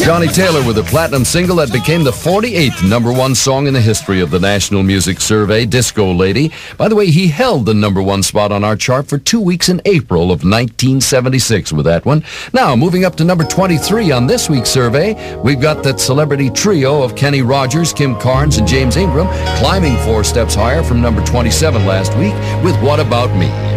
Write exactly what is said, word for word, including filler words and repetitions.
Johnny Taylor with a platinum single that became the forty-eighth number one song in the history of the National Music Survey, Disco Lady. By the way, he held the number one spot on our chart for two weeks in April of nineteen seventy-six with that one. Now, moving up to number twenty-three on this week's survey, we've got that celebrity trio of Kenny Rogers, Kim Carnes, and James Ingram climbing four steps higher from number twenty-seven last week with What About Me.